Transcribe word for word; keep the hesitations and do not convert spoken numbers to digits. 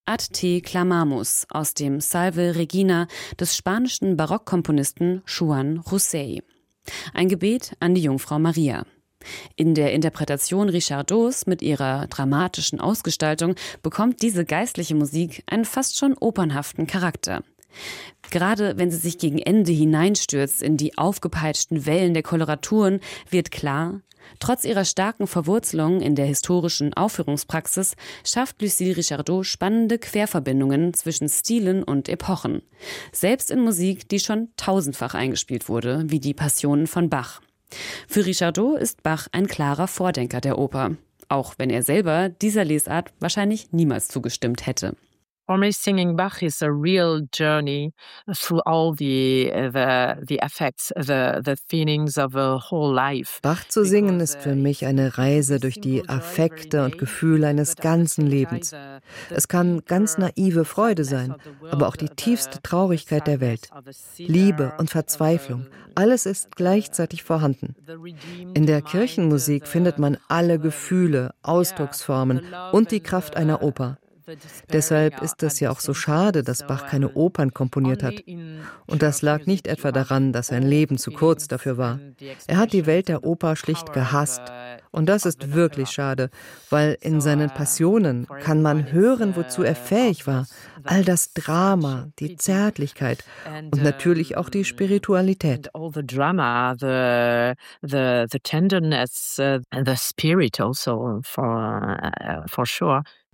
Ad te clamamus aus dem Salve Regina des spanischen Barockkomponisten Joan Rossell. Ein Gebet an die Jungfrau Maria. In der Interpretation Richardots mit ihrer dramatischen Ausgestaltung bekommt diese geistliche Musik einen fast schon opernhaften Charakter. Gerade wenn sie sich gegen Ende hineinstürzt in die aufgepeitschten Wellen der Koloraturen, wird klar, trotz ihrer starken Verwurzelung in der historischen Aufführungspraxis schafft Lucille Richardot spannende Querverbindungen zwischen Stilen und Epochen. Selbst in Musik, die schon tausendfach eingespielt wurde, wie die Passionen von Bach. Für Richardot ist Bach ein klarer Vordenker der Oper, auch wenn er selber dieser Lesart wahrscheinlich niemals zugestimmt hätte. For me, singing Bach is a real journey through all the the the effects, the the feelings of a whole life. Bach zu singen ist für mich eine Reise durch die Affekte und Gefühle eines ganzen Lebens. Es kann ganz naive Freude sein, aber auch die tiefste Traurigkeit der Welt. Liebe und Verzweiflung, alles ist gleichzeitig vorhanden. In der Kirchenmusik findet man alle Gefühle, Ausdrucksformen und die Kraft einer Oper. Deshalb ist es ja auch so schade, dass Bach keine Opern komponiert hat. Und das lag nicht etwa daran, dass sein Leben zu kurz dafür war. Er hat die Welt der Oper schlicht gehasst. Und das ist wirklich schade, weil in seinen Passionen kann man hören, wozu er fähig war. All das Drama, die Zärtlichkeit und natürlich auch die Spiritualität. All the drama, the the the tenderness, uh, the spirit also for uh, for sure.